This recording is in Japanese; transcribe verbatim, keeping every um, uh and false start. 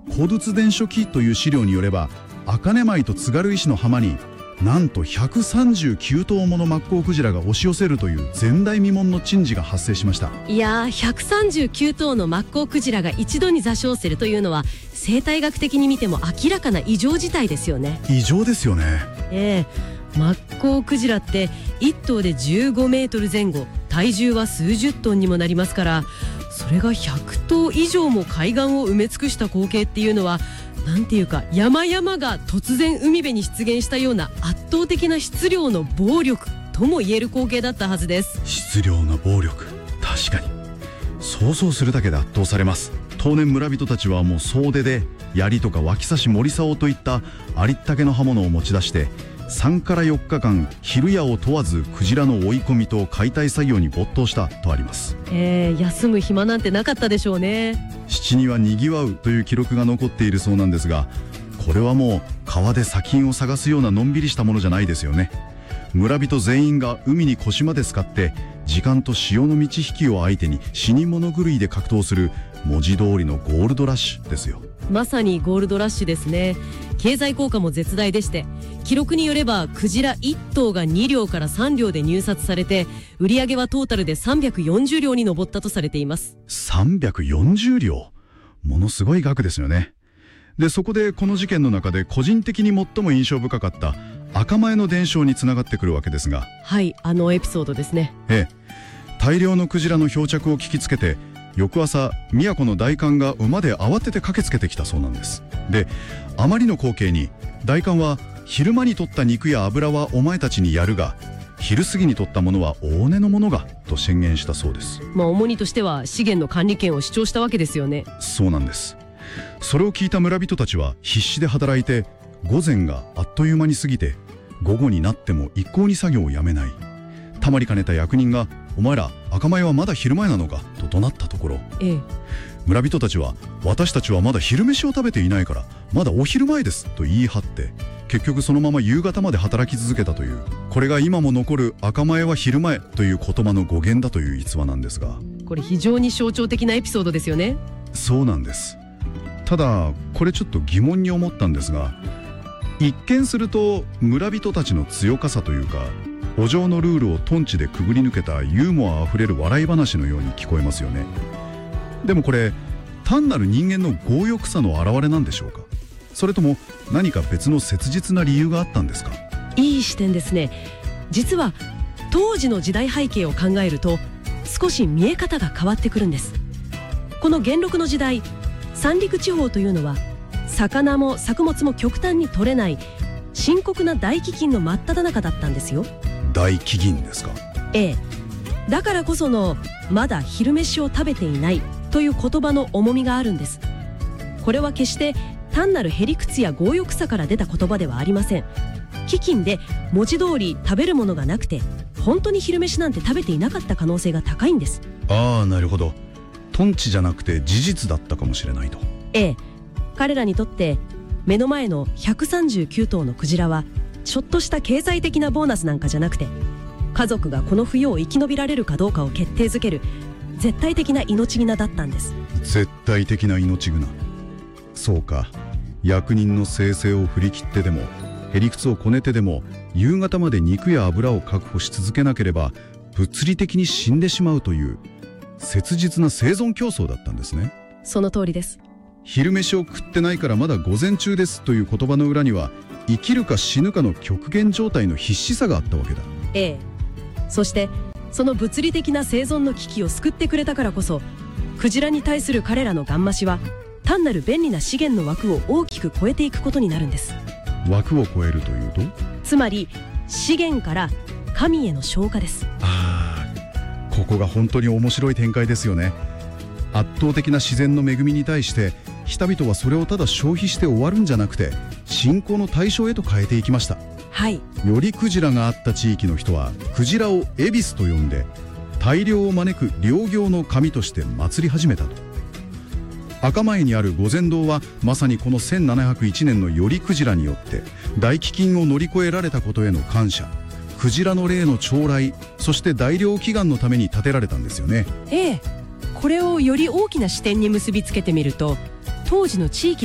古物伝書記という資料によれば、茜舞と津軽石の浜になんとひゃくさんじゅうきゅう頭ものマッコウクジラが押し寄せるという前代未聞の珍事が発生しました。 いやー、ひゃくさんじゅうきゅう頭のマッコウクジラが一度に座礁するというのは生態学的に見ても明らかな異常事態ですよね。 異常ですよね。 ええ、マッコウクジラっていっ頭でじゅうごメートル前後、体重は数十トンにもなりますから、それがひゃく頭以上も海岸を埋め尽くした光景っていうのは、なんていうか山々が突然海辺に出現したような圧倒的な質量の暴力とも言える光景だったはずです。 質量の暴力、確かに想像するだけで圧倒されます。当年村人たちはもう総出で槍とか脇刺し森竿といったありったけの刃物を持ち出して、さんからよっかかん昼夜を問わずクジラの追い込みと解体作業に没頭したとあります。 えー、休む暇なんてなかったでしょうね。 七にはにぎわうという記録が残っているそうなんですが、これはもう川で砂金を探すようなのんびりしたものじゃないですよね。村人全員が海に腰まで浸かって時間と潮の満ち引きを相手に死に物狂いで格闘する文字通りのゴールドラッシュですよ。 まさにゴールドラッシュですね。経済効果も絶大でして、記録によればクジラいっ頭がに両からさん両で入札されて、売上はトータルでさんびゃくよんじゅう両に上ったとされています。 さんびゃくよんじゅう両、ものすごい額ですよね。でそこでこの事件の中で個人的に最も印象深かった赤前の伝承につながってくるわけですが、 はい、あのエピソードですね。 ええ、大量のクジラの漂着を聞きつけて、翌朝宮古の代官が馬で慌てて駆けつけてきたそうなんです。であまりの光景に代官は、昼間に取った肉や油はお前たちにやるが、昼過ぎに取ったものは大根のものがと宣言したそうです。 まあ主にとしては資源の管理権を主張したわけですよね。 そうなんです。それを聞いた村人たちは必死で働いて、午前があっという間に過ぎて、午後になっても一向に作業をやめない。たまりかねた役人が、お前ら赤米はまだ昼前なのかと怒鳴ったところ、 ええ、 村人たちは、私たちはまだ昼飯を食べていないからまだお昼前ですと言い張って、結局そのまま夕方まで働き続けたという、これが今も残る赤米は昼前という言葉の語源だという逸話なんですが、 これ非常に象徴的なエピソードですよね。 そうなんです。ただこれちょっと疑問に思ったんですが、一見すると村人たちの強かさというか、お嬢のルールをトンチでくぐり抜けたユーモアあふれる笑い話のように聞こえますよね。でもこれ単なる人間の強欲さの表れなんでしょうか。それとも何か別の切実な理由があったんですか。 いい視点ですね。実は当時の時代背景を考えると少し見え方が変わってくるんです。この元禄の時代、三陸地方というのは魚も作物も極端に取れない深刻な大飢饉の真っ只中だったんですよ。 大飢饉ですか。 ええ、だからこそのまだ昼飯を食べていないという言葉の重みがあるんです。これは決して単なるへりくつや強欲さから出た言葉ではありません。飢饉で文字通り食べるものがなくて、本当に昼飯なんて食べていなかった可能性が高いんです。 ああ、なるほど。トンチじゃなくて事実だったかもしれないと。 ええ、彼らにとって目の前のひゃくさんじゅうきゅう頭のクジラはちょっとした経済的なボーナスなんかじゃなくて、家族がこの冬を生き延びられるかどうかを決定づける絶対的な命綱だったんです。 絶対的な命綱。そうか、役人の生々を振り切ってでもへりくつをこねてでも夕方まで肉や油を確保し続けなければ物理的に死んでしまうという切実な生存競争だったんですね。 その通りです。 昼飯を食ってないからまだ午前中ですという言葉の裏には、生きるか死ぬかの極限状態の必死さがあったわけだ。 ええ、そしてその物理的な生存の危機を救ってくれたからこそ、クジラに対する彼らのガン増しは単なる便利な資源の枠を大きく超えていくことになるんです。 枠を超えるというと、 つまり資源から神への昇華です。 ああ、ここが本当に面白い展開ですよね。圧倒的な自然の恵みに対して人々はそれをただ消費して終わるんじゃなくて、信仰の対象へと変えていきました。 はい、 よりクジラがあった地域の人はクジラを恵比寿と呼んで、大漁を招く漁業の神として祀り始めたと。赤前にある御前堂はまさにこのせんななひゃくいちねんのよりクジラによって大飢饉を乗り越えられたことへの感謝、クジラの霊の朝来、そして大漁祈願のために建てられたんですよね。 ええ、これをより大きな視点に結びつけてみると、当時の地域